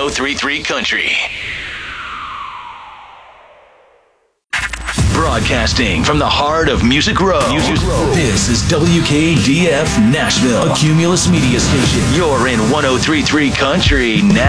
1033 Country. Broadcasting from the heart of Music Row. This is WKDF Nashville, a Cumulus media station. You're in 1033 Country now.